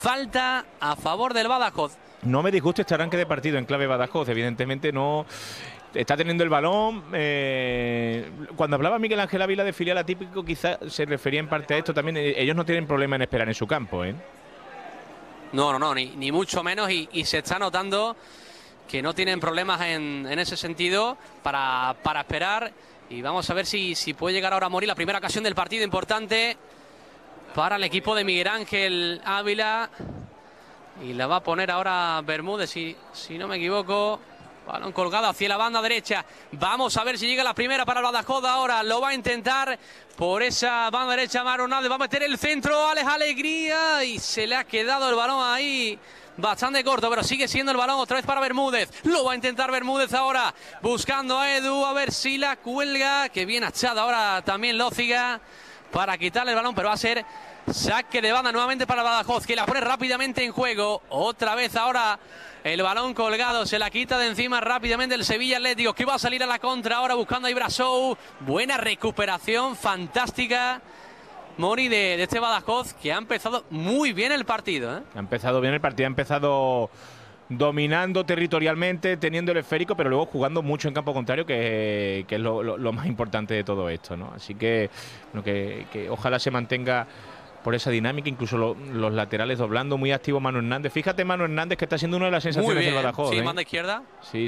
Falta a favor del Badajoz. No me disgusta este arranque de partido en clave Badajoz. Evidentemente no está teniendo el balón. Cuando hablaba Miguel Ángel Ávila de filial atípico, quizás se refería en parte a esto también. Ellos no tienen problema en esperar en su campo, ¿eh? No, ni mucho menos. Y se está notando que no tienen problemas en ese sentido para esperar. Y vamos a ver si puede llegar ahora a morir la primera ocasión del partido importante para el equipo de Miguel Ángel Ávila. Y la va a poner ahora Bermúdez, si no me equivoco. Balón colgado hacia la banda derecha. Vamos a ver si llega la primera para el Badajoz ahora. Lo va a intentar por esa banda derecha Manu Hernández. Va a meter el centro, Alex Alegría. Y se le ha quedado el balón ahí bastante corto, pero sigue siendo el balón otra vez para Bermúdez. Lo va a intentar Bermúdez ahora, buscando a Edu, a ver si la cuelga. Que bien achada ahora también Lóciga para quitarle el balón, pero va a ser saque de banda nuevamente para Badajoz, que la pone rápidamente en juego. Otra vez ahora el balón colgado, se la quita de encima rápidamente el Sevilla Atlético, que va a salir a la contra ahora buscando a Ibrasou. Buena recuperación, fantástica, Mori, de este Badajoz, que ha empezado muy bien el partido, ¿eh? Ha empezado bien el partido, ha empezado dominando territorialmente, teniendo el esférico, pero luego jugando mucho en campo contrario, que es lo más importante de todo esto, ¿no? Así que, bueno, que ojalá se mantenga por esa dinámica, incluso los laterales doblando, muy activo Manu Hernández. Fíjate, Manu Hernández, que está siendo una de las sensaciones del Badajoz. Sí, ¿eh? banda izquierda.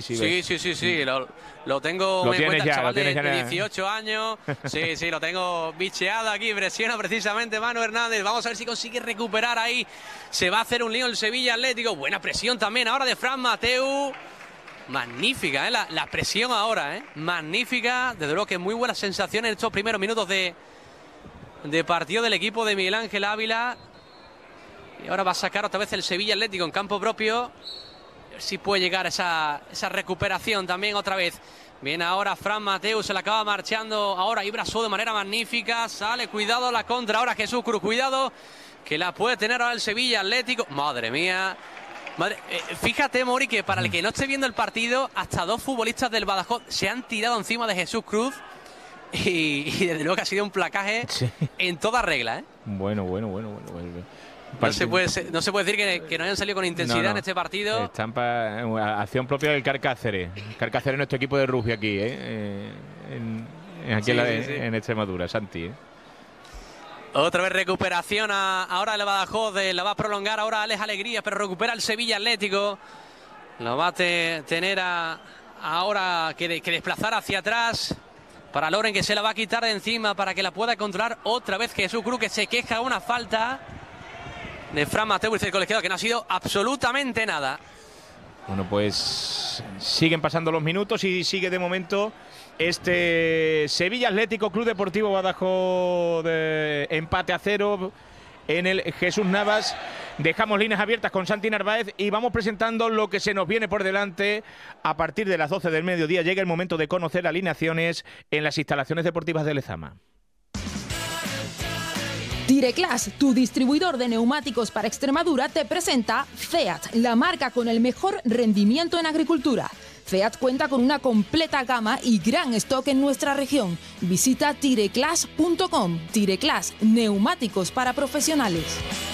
Sí. Lo tengo lo en cuenta, ya, chaval lo de 18 años. Sí, lo tengo bicheado aquí. Presiona precisamente Manu Hernández. Vamos a ver si consigue recuperar ahí. Se va a hacer un lío el Sevilla Atlético. Buena presión también ahora de Fran Mateu. Magnífica, la presión ahora, magnífica. Desde luego que muy buenas sensaciones en estos primeros minutos de partido del equipo de Miguel Ángel Ávila. Y ahora va a sacar otra vez el Sevilla Atlético en campo propio. A ver si puede llegar esa recuperación también otra vez. Viene ahora Fran Mateu, se la acaba marchando ahora Ibrasou de manera magnífica. Sale, cuidado la contra ahora Jesús Cruz, cuidado que la puede tener ahora el Sevilla Atlético. Madre mía. Fíjate, Mori, que para el que no esté viendo el partido, hasta dos futbolistas del Badajoz se han tirado encima de Jesús Cruz. Y desde luego que ha sido un placaje en toda regla, ¿eh? Bueno. No se puede decir que no hayan salido con intensidad en este partido. Estampa, acción propia del Carcáceres. Carcáceres es nuestro equipo de rugby aquí, en Extremadura, Santi, Otra vez recuperación ahora el Badajoz, la va a prolongar ahora Alex Alegría, pero recupera el Sevilla Atlético. Lo va a tener ahora que desplazar hacia atrás para Loren, que se la va a quitar de encima para que la pueda controlar otra vez Jesús Cruz, que se queja una falta de Fran Mateu, el colegiado, que no ha sido absolutamente nada. Bueno, pues siguen pasando los minutos y sigue de momento este Sevilla Atlético Club Deportivo Badajoz de empate a 0 en el Jesús Navas. Dejamos líneas abiertas con Santi Narváez y vamos presentando lo que se nos viene por delante. A partir de las 12 del mediodía llega el momento de conocer alineaciones en las instalaciones deportivas de Lezama. Tireclass, tu distribuidor de neumáticos para Extremadura, te presenta FEAT, la marca con el mejor rendimiento en agricultura. FEAT cuenta con una completa gama y gran stock en nuestra región. Visita tireclass.com. Tireclass, neumáticos para profesionales.